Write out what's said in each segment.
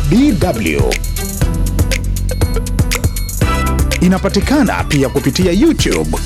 DW. Inapatikana pia kupitia YouTube.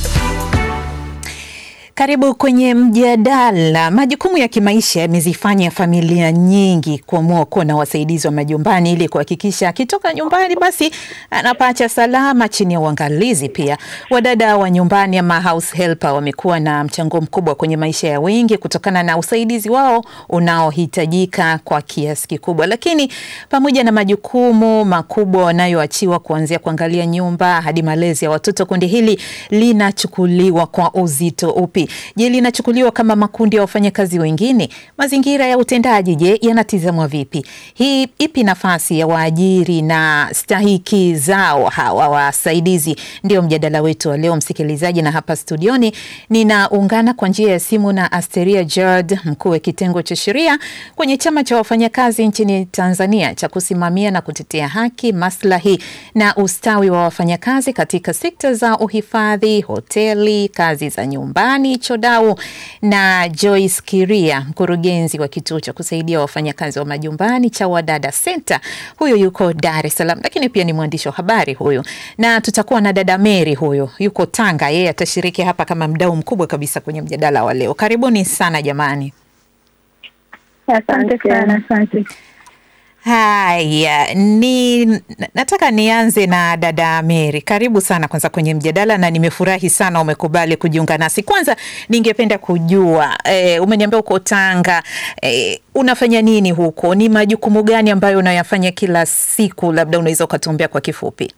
Karibu kwenye mjadala. Majukumu ya kimaisha yamezifanya familia nyingi kuamua kuwa na wasaidizi wa majumbani ili kuhakikisha akitoka nyumbani basi anapata salama chini ya uangalizi. Pia wadada wa nyumbani ama house helper wamekuwa na mchango mkubwa kwenye maisha ya wengi kutokana na usaidizi wao unaohitajika kwa kiasi kikubwa. Lakini pamoja na majukumu makubwa wanayoachiwa kuanzia kuangalia nyumba hadi malezi ya watoto, kundi hili linachukuliwa kwa uzito upi? Je, linachukuliwa kama makundi ya wafanyakazi wengine? Mazingira ya utendaji je, yanatizamwa vipi? Hii ipi nafasi ya waajiri na stahiki zao hawa wasaidizi? Ndio mjadala wetu wa leo, msikilizaji, na hapa studioni ninaungana kwa njia ya simu na Asteria Gerard, mkuu wa kitengo cha sheria kwenye chama cha wafanyakazi nchini Tanzania cha kusimamia na kutetea haki, maslahi na ustawi wa wafanyakazi katika sekta za uhifadhi, hoteli, kazi za nyumbani, chodau, na Joyce Kiria, mkurugenzi wa kituo cha kusaidia wafanyakazi wa majumbani cha Wadada Center. Huyu yuko Dar es Salaam, lakini pia ni mwandishi wa habari huyu. Na tutakuwa na dada Mary, huyu yuko Tanga, yeye atashiriki hapa kama mdau mkubwa kabisa kwenye mjadala wa leo. Karibuni sana jamani. Asante sana, asante. Haya, nataka nianze na dada Mary. Karibu sana kwanza kwenye mjadala, na nimefurahi sana umekubali kujiunga nasi. Kwanza ningependa kujua, umeniambia uko Tanga, unafanya nini huko? Ni majukumu gani ambayo unayafanya kila siku? Labda unaweza ukatuambia kwa kifupi.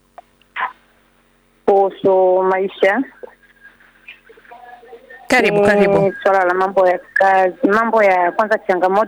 Kuhusu maisha. Karibu. Swala la mambo ya kazi, mambo ya kwanza, changamoto